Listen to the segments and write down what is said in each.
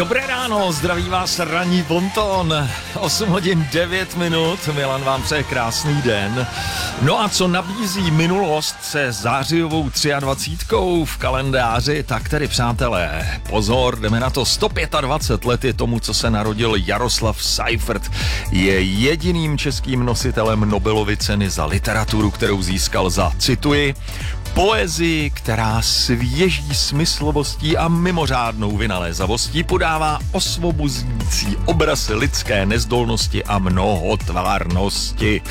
Dobré ráno, zdraví vás ranní bonton. 8 hodin 9 minut, Milan vám přeje krásný den. No a co nabízí minulost se zářijovou 23 v kalendáři, tak tedy přátelé, pozor, jdeme na to, 125 let je tomu, co se narodil Jaroslav Seifert. Je jediným českým nositelem Nobelovy ceny za literaturu, kterou získal za, cituji, poezii, která svěží smyslovostí a mimořádnou vynalézavostí podává osvobozující obraz lidské nezdolnosti a mnohotvárnosti.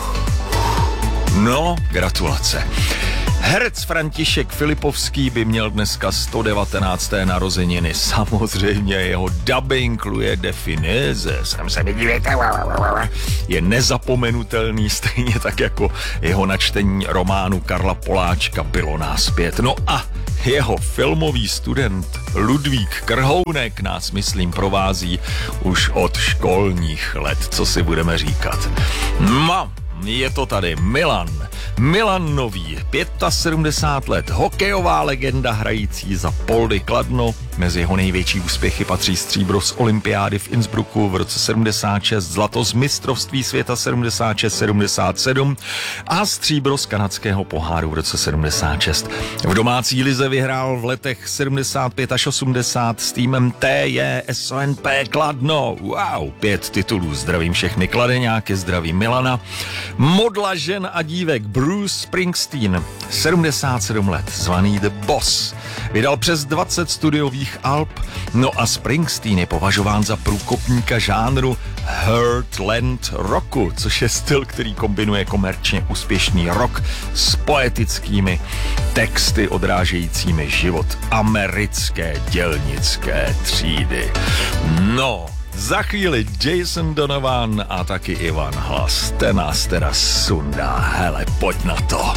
No, gratulace. Herec František Filipovský by měl dneska 119. narozeniny. Samozřejmě jeho dubbing Luje definize. Sem se mi dívejte. Je nezapomenutelný, stejně tak jako jeho načtení románu Karla Poláčka Bylo nás 5. No a jeho filmový student Ludvík Krhounek nás, myslím, provází už od školních let. Co si budeme říkat? Je to tady Milan Nový, 75 let, hokejová legenda hrající za Poldy Kladno. Mezi jeho největší úspěchy patří stříbro z olympiády v Innsbrucku v roce 76, zlato z mistrovství světa 76-77 a stříbro z kanadského poháru v roce 76. V domácí lize vyhrál v letech 75 až 80 s týmem TJSONP Kladno. Wow, 5 titulů. Zdravím všechny kladeňáky, zdravím Milana. Modla žen a dívek Bruce Springsteen, 77 let, zvaný The Boss. Vydal přes 20 studiových alb, no a Springsteen je považován za průkopníka žánru Heartland rocku, což je styl, který kombinuje komerčně úspěšný rock s poetickými texty odrážejícími život americké dělnické třídy. No, za chvíli Jason Donovan a taky Ivan Hlas. Ten nás teda sundá. Hele, pojď na to.